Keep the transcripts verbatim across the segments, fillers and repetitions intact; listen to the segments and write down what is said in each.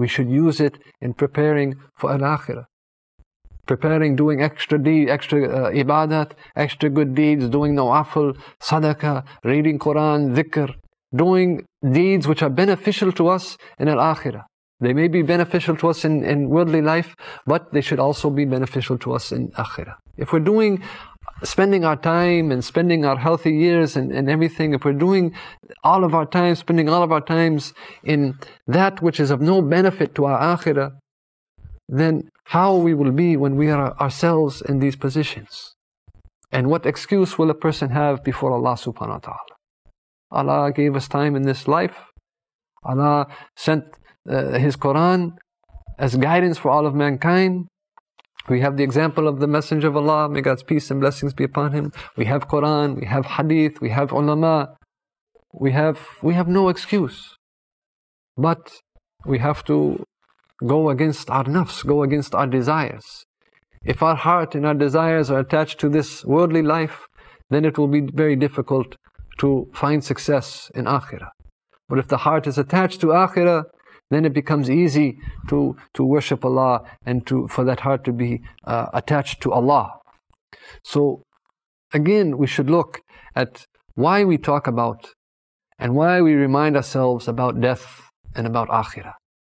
we should use it in preparing for al-akhirah. Preparing, doing extra deed, extra uh, ibadat, extra good deeds, doing nawafil, sadaqah, reading Quran, dhikr, doing deeds which are beneficial to us in al-akhirah. They may be beneficial to us in, in worldly life, but they should also be beneficial to us in akhirah. If we're doing, spending our time and spending our healthy years and, and everything, if we're doing all of our time, spending all of our times in that which is of no benefit to our akhirah, then how we will be when we are ourselves in these positions. And what excuse will a person have before Allah subhanahu wa ta'ala? Allah gave us time in this life. Allah sent uh, His Quran as guidance for all of mankind. We have the example of the Messenger of Allah, may God's peace and blessings be upon him. We have Quran, we have Hadith, we have ulama. We have, we have no excuse. But we have to go against our nafs, go against our desires. If our heart and our desires are attached to this worldly life, then it will be very difficult to find success in akhirah. But if the heart is attached to akhirah, then it becomes easy to, to worship Allah and to, for that heart to be uh, attached to Allah. So again, we should look at why we talk about and why we remind ourselves about death and about akhirah.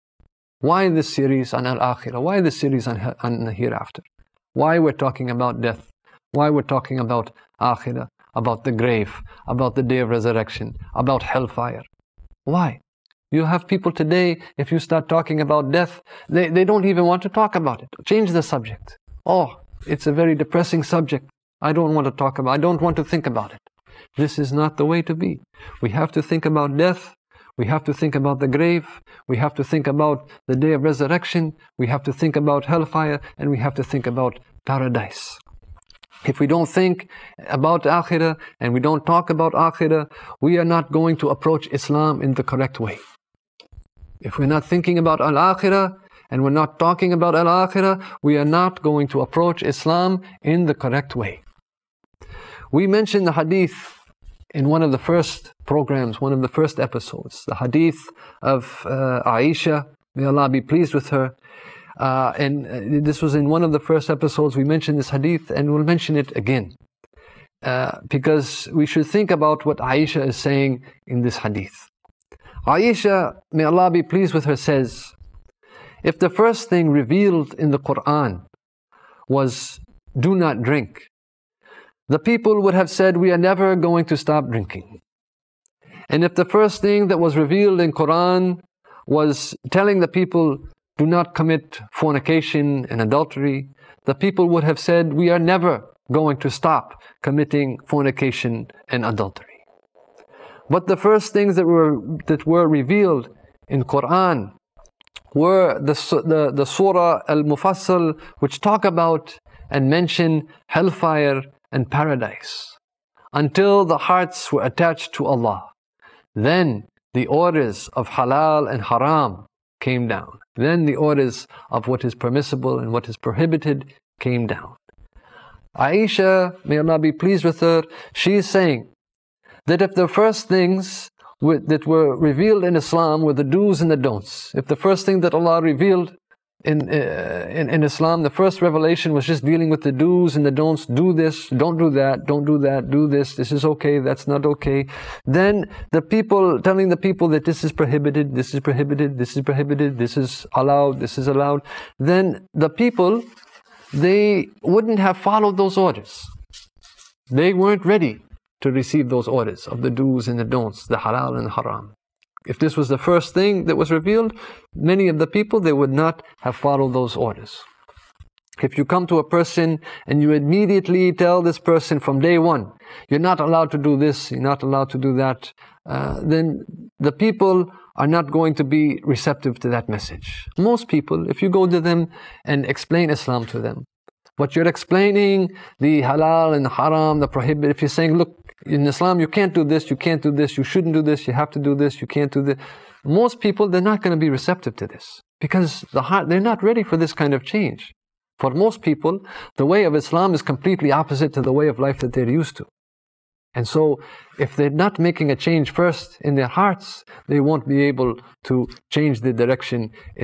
Why this series on al-akhirah? Why this series on, on the hereafter? Why we're talking about death? Why we're talking about akhirah, about the grave, about the day of resurrection, about hellfire? Why? You have people today, if you start talking about death, they, they don't even want to talk about it. Change the subject. Oh, it's a very depressing subject. I don't want to talk about it. I don't want to think about it. This is not the way to be. We have to think about death. We have to think about the grave. We have to think about the day of resurrection. We have to think about hellfire. And we have to think about paradise. If we don't think about akhirah and we don't talk about akhirah, we are not going to approach Islam in the correct way. If we're not thinking about al-akhirah and we're not talking about al-akhirah, we are not going to approach Islam in the correct way. We mentioned the hadith in one of the first programs, one of the first episodes, the hadith of uh, Aisha, may Allah be pleased with her. Uh, and uh, this was in one of the first episodes. We mentioned this hadith and we'll mention it again. Uh, because we should think about what Aisha is saying in this hadith. Aisha, may Allah be pleased with her, says, if the first thing revealed in the Quran was do not drink, the people would have said, we are never going to stop drinking. And if the first thing that was revealed in Quran was telling the people, do not commit fornication and adultery, the people would have said, we are never going to stop committing fornication and adultery. But the first things that were that were revealed in Quran were the, the, the Surah Al-Mufassal, which talk about and mention hellfire and paradise, until the hearts were attached to Allah. Then the orders of halal and haram came down. Then the orders of what is permissible and what is prohibited came down. Aisha, may Allah be pleased with her, she is saying that if the first things that were revealed in Islam were the do's and the don'ts, if the first thing that Allah revealed in, uh, in, in Islam, the first revelation was just dealing with the do's and the don'ts, do this, don't do that, don't do that, do this, this is okay, that's not okay, then the people, telling the people that this is prohibited, this is prohibited, this is prohibited, this is allowed, this is allowed, then the people, they wouldn't have followed those orders. They weren't ready to receive those orders of the do's and the don'ts, the halal and the haram. If this was the first thing that was revealed, many of the people, they would not have followed those orders. If you come to a person and you immediately tell this person from day one, you're not allowed to do this, you're not allowed to do that, uh, then the people are not going to be receptive to that message. Most people, if you go to them and explain Islam to them, what you're explaining, the halal and the haram, the prohibit, if you're saying, look, in Islam you can't do this, you can't do this, you shouldn't do this, you have to do this, you can't do this. Most people, they're not going to be receptive to this because the heart, they're not ready for this kind of change. For most people, the way of Islam is completely opposite to the way of life that they're used to. And so, if they're not making a change first in their hearts, they won't be able to change the direction in